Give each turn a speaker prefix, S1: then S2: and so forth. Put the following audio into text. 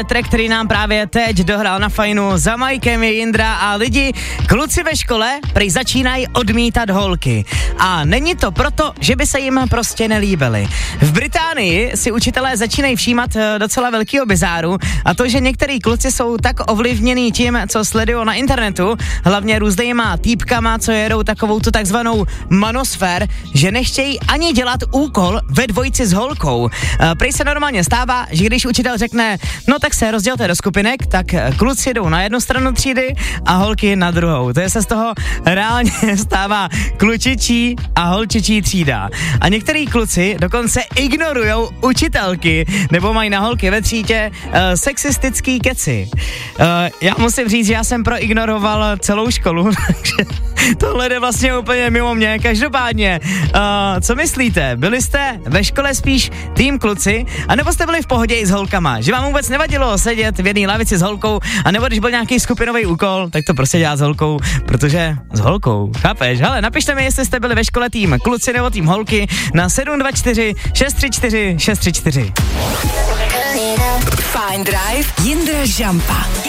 S1: Track, který nám právě teď dohrál na fajnu, za Majkem je Jindra a lidi, kluci ve škole prej začínají odmítat holky. A není to proto, že by se jim prostě nelíbily. V Británii si učitelé začínají všímat docela velkýho bizáru a to, že některý kluci jsou tak ovlivněný tím, co sledují na internetu, hlavně různýma týpkama, co jedou takovou tu takzvanou manosfér, že nechtějí ani dělat úkol ve dvojici s holkou. Prej se normálně stává, že když učitel řekne, no tak se rozdělte do skupinek, tak kluci jdou na jednu stranu třídy a holky na druhou. To je se z toho reálně stává klučičí a holčičí třída. A některý kluci dokonce ignorujou učitelky nebo mají na holky ve třídě sexistický keci. Já musím říct, že já jsem proignoroval celou školu, takže tohle jde vlastně úplně mimo mě. Každopádně, co myslíte? Byli jste ve škole spíš tým kluci, anebo jste byli v pohodě i s holkama? Že vám vůbec nevadilo sedět v jedné lavici s holkou, anebo když byl nějaký skupinový úkol, tak to prostě dělat s holkou, protože s holkou, chápeš? Hele, napište mi, jestli jste byli ve škole tým kluci nebo tým holky na 724 634 634.
S2: Fajn Drive, Jindra Žampa.